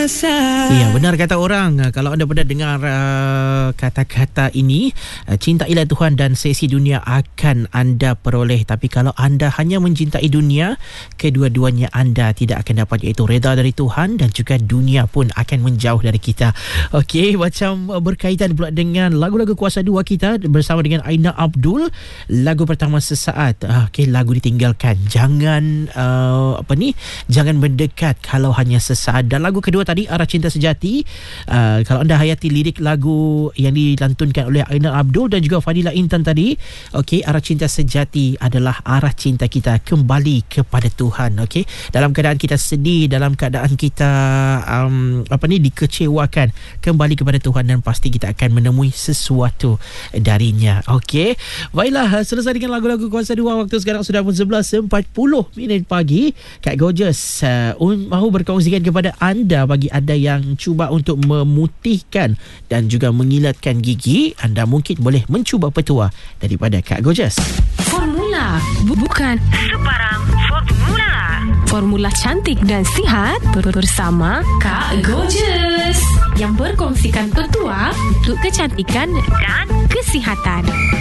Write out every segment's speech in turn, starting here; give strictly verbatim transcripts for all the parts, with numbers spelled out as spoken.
rasa. Ya, benar kata orang. Kalau anda pernah dengar uh, kata-kata ini, uh, cintailah Tuhan dan seisi dunia akan anda peroleh. Tapi kalau anda hanya mencintai dunia, kedua-duanya anda tidak akan dapat, iaitu reda dari Tuhan dan juga dunia pun akan menjauh dari kita. Okey, macam uh, berkaitan pula dengan lagu-lagu kuasa dua kita bersama dengan Aina Abdul. Lagu pertama Sesaat. Uh, Okey, lagu ditinggalkan. Jangan uh, apa ni? Jangan mendekat kalau hanya sesaat. Dan lagu kedua tadi Arah Cinta Sejati. Uh, kalau anda hayati lirik lagu yang dilantunkan oleh Aina Abdul dan juga Fadila Intan tadi, okey, arah cinta sejati adalah arah cinta kita kembali kepada Tuhan. Okey, dalam keadaan kita sedih, dalam keadaan kita um, apa ni dikecewakan, kembali kepada Tuhan dan pasti kita akan menemui sesuatu darinya. Okey, baiklah, selesai dengan lagu-lagu kuasa dua. Waktu sekarang sudah pun sebelas empat puluh minit pagi. Kak Gorgeous uh, mahu berkongsikan kepada anda, bagi anda yang cuba untuk memutihkan dan juga mengilatkan gigi, anda mungkin boleh mencuba petua daripada Kak Gorgeous. Formula bukan sebarang formula. Formula cantik dan sihat bersama Kak Gorgeous yang berkongsikan petua untuk kecantikan dan kesihatan.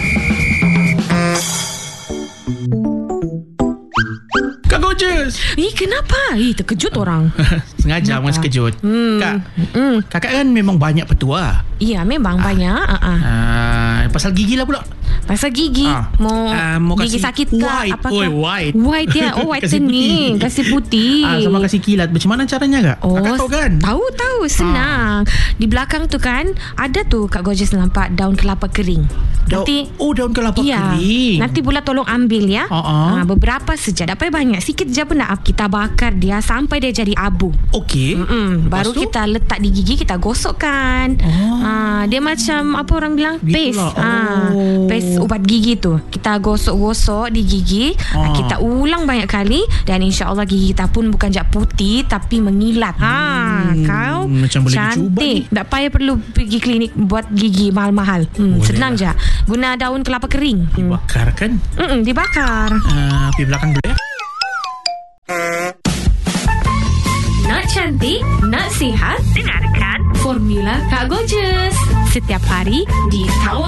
Kak Gorgeous. Eh, kenapa? Eh, terkejut orang. Sengaja mas kejut. Hmm. Kak, hmm. kakak kan memang banyak petua. Iya, memang ah. banyak. Uh-uh. Uh, pasal gigi lah pula. Pasal gigi ah. Mau, uh, mau gigi sakit ke white. apakah? Oi, white. White ya. Oh, whitening. Kasih putih. Ah, sama kasih kilat. Macam mana caranya kak? Oh, kakak tahu kan? Tahu tahu senang. Ah. Di belakang tu kan ada tu Kak Gorgeous nampak daun kelapa kering. Da- nanti Oh, daun kelapa iya, kering. nanti Bula tolong ambil ya. uh-uh. ah, Beberapa saja. Tak payah banyak. Sikit je pun nak. Kita bakar dia sampai dia jadi abu. Okey. Baru tu? Kita letak di gigi, kita gosokkan. oh. ah, Dia macam apa orang bilang, paste. oh. ah, Paste ubat gigi tu. Kita gosok-gosok di gigi. ah. Kita ulang banyak kali. Dan insya-Allah gigi kita pun bukan jak putih tapi mengilat. hmm. ha, Kau macam boleh dicuba cantik. ni. Tak payah perlu pergi klinik buat gigi mahal-mahal. hmm, Senang je. Guna daun kelapa kering. Dibakar kan? hmm, Dibakar. uh, Pergi belakang dulu ya. Nak cantik, nak sihat, dengarkan Formula Kak Gorgeous setiap hari di Tawa.